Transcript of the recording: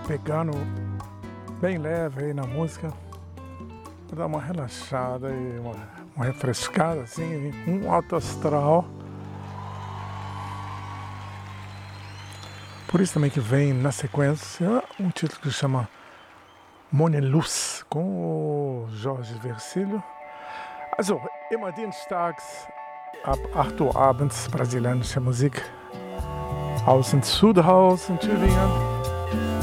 pegando bem leve aí na música, pra dar uma relaxada e uma refrescada, assim, um alto astral. Por isso também que vem na sequência um título que chama Moneluz, com o Jorge Versilo. Also, immer dienstags ab 8 Uhr abends brasilianische Musik aus dem Sudhaus in Tübingen.